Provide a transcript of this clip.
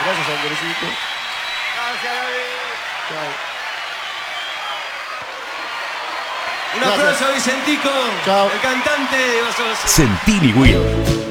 Gracias, Andresito. Gracias, David. Chao. Un aplauso a Vicentico, Chao. el cantante de Vasos Vacíos. Sentini Will.